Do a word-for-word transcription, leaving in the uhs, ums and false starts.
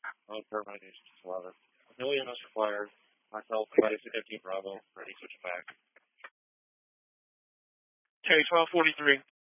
Oh, termination eleven. No E M S required. Myself, five fifteen Bravo, ready, switch back. Terry, twelve forty-three.